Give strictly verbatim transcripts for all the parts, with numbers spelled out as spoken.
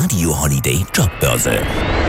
Radio Holiday Jobbörse.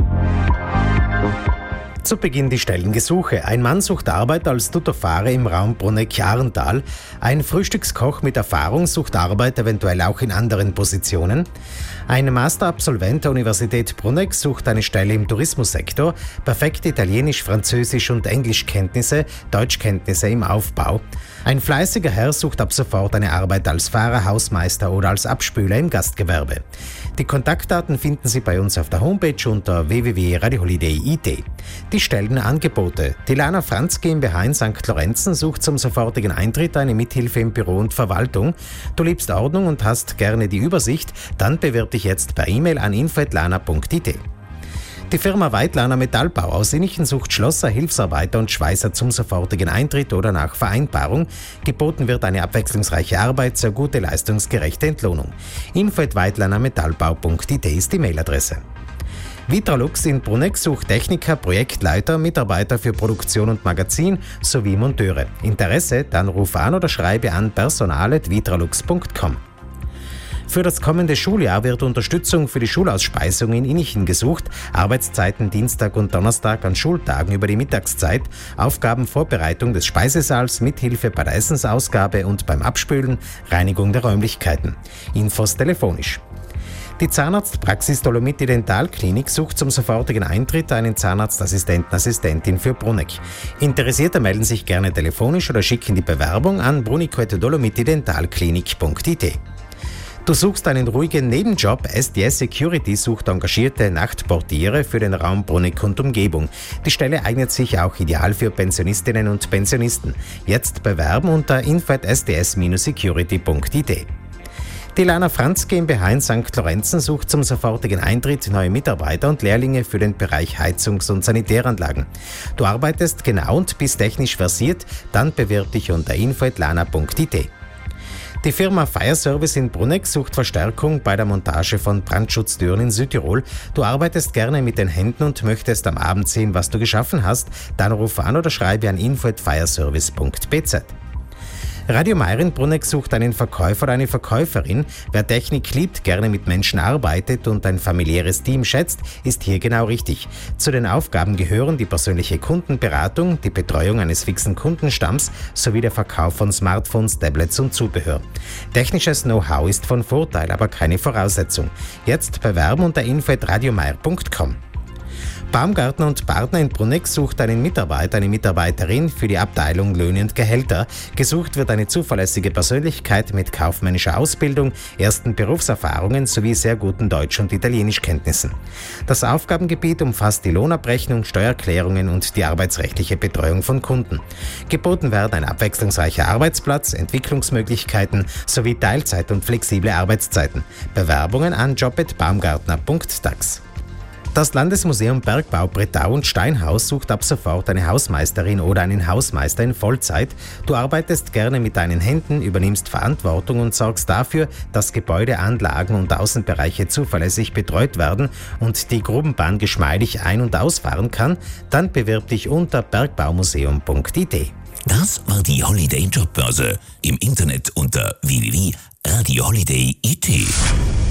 Zu Beginn die Stellengesuche. Ein Mann sucht Arbeit als Tutorfahrer im Raum Bruneck-Jahrental. Ein Frühstückskoch mit Erfahrung sucht Arbeit eventuell auch in anderen Positionen. Ein Masterabsolvent der Universität Bruneck sucht eine Stelle im Tourismussektor. Perfekte Italienisch, Französisch und Englischkenntnisse, Deutschkenntnisse im Aufbau. Ein fleißiger Herr sucht ab sofort eine Arbeit als Fahrer, Hausmeister oder als Abspüler im Gastgewerbe. Die Kontaktdaten finden Sie bei uns auf der Homepage unter w w w punkt radio holiday punkt i t. Die Stellenangebote. Die Lana Franz GmbH in Sankt Lorenzen sucht zum sofortigen Eintritt eine Mithilfe im Büro und Verwaltung. Du liebst Ordnung und hast gerne die Übersicht? Dann bewirb dich jetzt per E-Mail an info at lana punkt i t. Die Firma Weidlaner Metallbau aus Innichen sucht Schlosser, Hilfsarbeiter und Schweißer zum sofortigen Eintritt oder nach Vereinbarung. Geboten wird eine abwechslungsreiche Arbeit zur gute leistungsgerechte Entlohnung. info at weidlaner metallbau punkt i t ist die Mailadresse. Vitralux in Bruneck sucht Techniker, Projektleiter, Mitarbeiter für Produktion und Magazin sowie Monteure. Interesse? Dann ruf an oder schreibe an personal at vitralux punkt com. Für das kommende Schuljahr wird Unterstützung für die Schulausspeisung in Innichen gesucht. Arbeitszeiten Dienstag und Donnerstag an Schultagen über die Mittagszeit. Aufgabenvorbereitung des Speisesaals, Mithilfe bei der Essensausgabe und beim Abspülen, Reinigung der Räumlichkeiten. Infos telefonisch. Die Zahnarztpraxis Dolomitti Dentalklinik sucht zum sofortigen Eintritt einen Zahnarztassistenten, Assistentin für Bruneck. Interessierte melden sich gerne telefonisch oder schicken die Bewerbung an brunico at dolomitti dentalklinik punkt i t. Du suchst einen ruhigen Nebenjob. S D S Security sucht engagierte Nachtportiere für den Raum Bruneck und Umgebung. Die Stelle eignet sich auch ideal für Pensionistinnen und Pensionisten. Jetzt bewerben unter info at s d s dash security punkt i t. Die Lana Franz GmbH in Sankt Lorenzen sucht zum sofortigen Eintritt neue Mitarbeiter und Lehrlinge für den Bereich Heizungs- und Sanitäranlagen. Du arbeitest genau und bist technisch versiert? Dann bewirb dich unter info at lana punkt i t. Die Firma Fire Service in Bruneck sucht Verstärkung bei der Montage von Brandschutztüren in Südtirol. Du arbeitest gerne mit den Händen und möchtest am Abend sehen, was du geschaffen hast? Dann ruf an oder schreibe an info at fireservice punkt b z. Radio Meier in Bruneck sucht einen Verkäufer oder eine Verkäuferin. Wer Technik liebt, gerne mit Menschen arbeitet und ein familiäres Team schätzt, ist hier genau richtig. Zu den Aufgaben gehören die persönliche Kundenberatung, die Betreuung eines fixen Kundenstamms sowie der Verkauf von Smartphones, Tablets und Zubehör. Technisches Know-how ist von Vorteil, aber keine Voraussetzung. Jetzt bewerben unter info at radiomeier punkt com. Baumgartner und Partner in Bruneck sucht einen Mitarbeiter, eine Mitarbeiterin für die Abteilung Löhne und Gehälter. Gesucht wird eine zuverlässige Persönlichkeit mit kaufmännischer Ausbildung, ersten Berufserfahrungen sowie sehr guten Deutsch- und Italienischkenntnissen. Das Aufgabengebiet umfasst die Lohnabrechnung, Steuererklärungen und die arbeitsrechtliche Betreuung von Kunden. Geboten werden ein abwechslungsreicher Arbeitsplatz, Entwicklungsmöglichkeiten sowie Teilzeit- und flexible Arbeitszeiten. Bewerbungen an job at baumgartner punkt dax. Das Landesmuseum Bergbau Bretau und Steinhaus sucht ab sofort eine Hausmeisterin oder einen Hausmeister in Vollzeit. Du arbeitest gerne mit deinen Händen, übernimmst Verantwortung und sorgst dafür, dass Gebäude, Anlagen und Außenbereiche zuverlässig betreut werden und die Grubenbahn geschmeidig ein- und ausfahren kann. Dann bewirb dich unter bergbaumuseum punkt i t. Das war die Holiday Jobbörse. Im Internet unter w w w punkt radio holiday punkt i t.